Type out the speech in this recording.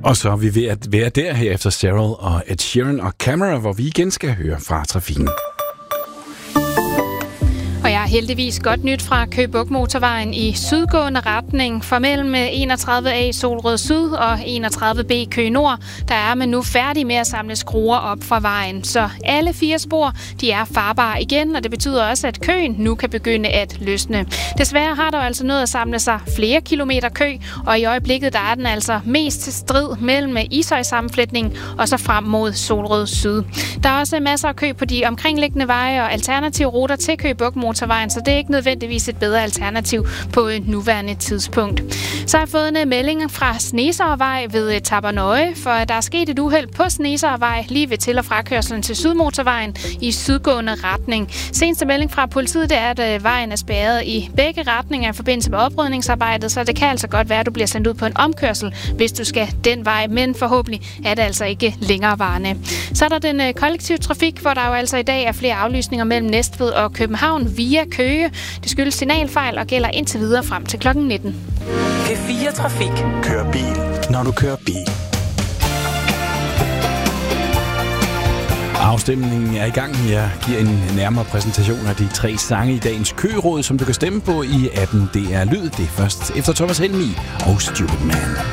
Og så er vi ved at være der her efter Cheryl og Ed Sheeran og Camera, hvor vi igen skal høre fra trafikken. Og jeg har heldigvis godt nyt fra Køge Bugt Motorvejen i sydgående retning. For mellem 31A Solrød Syd og 31B Køge Nord, der er man nu færdig med at samle skruer op fra vejen. Så alle 4 spor, de er farbare igen, og det betyder også, at køen nu kan begynde at løsne. Desværre har der altså nået at samle sig flere kilometer kø, og i øjeblikket der er den altså mest til strid mellem Ishøj-sammenflætningen og så frem mod Solrød Syd. Der er også masser af kø på de omkringliggende veje og alternative ruter til Køge Bugt Motorvejen, så det er ikke nødvendigvis et bedre alternativ på nuværende tidspunkt. Så har jeg fået en melding fra Sneservej ved Tabernøje, for der er sket et uheld på Sneservej lige ved til- og frakørslen til Sydmotorvejen i sydgående retning. Seneste melding fra politiet det er, at vejen er spærret i begge retninger i forbindelse med oprydningsarbejdet, så det kan altså godt være, at du bliver sendt ud på en omkørsel, hvis du skal den vej, men forhåbentlig er det altså ikke længerevarende. Så er der den kollektive trafik, hvor der jo altså i dag er flere aflysninger mellem Næstved og København via Køge. Det skyldes signalfejl og gælder indtil videre frem til klokken 19. P4 Trafik. Kør bil, når du kører bil. Afstemningen er i gang. Jeg giver en nærmere præsentation af de 3 sange i dagens køråd, som du kan stemme på i appen DR Lyd. Det er først efter Thomas Helmig og Stupid Man.